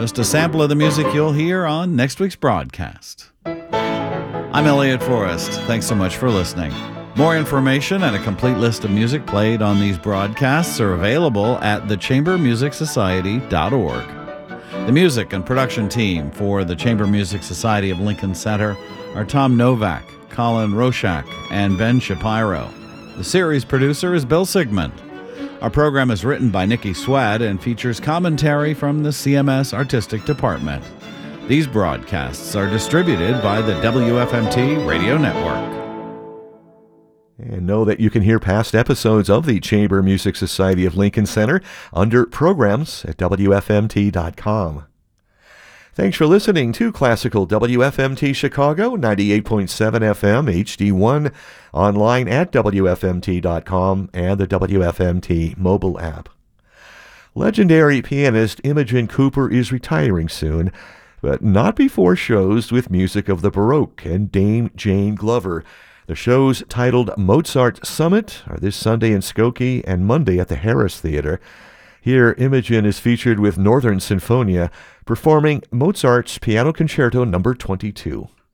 just a sample of the music you'll hear on next week's broadcast. I'm Elliot Forrest. Thanks so much for listening. More information and a complete list of music played on these broadcasts are available at thechambermusicsociety.org. The music and production team for the Chamber Music Society of Lincoln Center are Tom Novak, Colin Roshak, and Ben Shapiro. The series producer is Bill Sigmund. Our program is written by Nikki Swad and features commentary from the CMS Artistic Department. These broadcasts are distributed by the WFMT Radio Network. And know that you can hear past episodes of the Chamber Music Society of Lincoln Center under programs at WFMT.com. Thanks for listening to Classical WFMT Chicago, 98.7 FM HD1, online at WFMT.com and the WFMT mobile app. Legendary pianist Imogen Cooper is retiring soon, but not before shows with music of the Baroque and Dame Jane Glover. The shows, titled Mozart Summit, are this Sunday in Skokie and Monday at the Harris Theater. Here, Imogen is featured with Northern Sinfonia, performing Mozart's Piano Concerto No. 22.